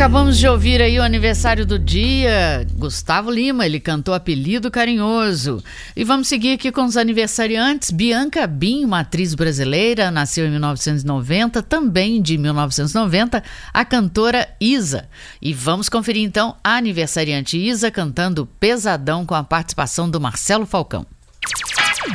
Acabamos de ouvir aí o aniversário do dia, Gustavo Lima, ele cantou Apelido Carinhoso. E vamos seguir aqui com os aniversariantes. Bianca Bin, uma atriz brasileira, nasceu em 1990, também de 1990, a cantora Isa. E vamos conferir então a aniversariante Isa cantando Pesadão com a participação do Marcelo Falcão.